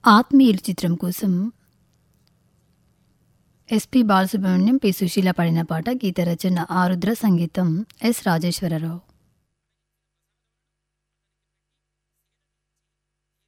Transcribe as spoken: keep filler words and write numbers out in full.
ఆత్మీయులు చిత్రం కోసం ఎస్పి బాలసుబ్రహ్మణ్యం, పి సుశీల పాడిన పాట. గీత రచన ఆరుద్ర, సంగీతం ఎస్ రాజేశ్వరరావు.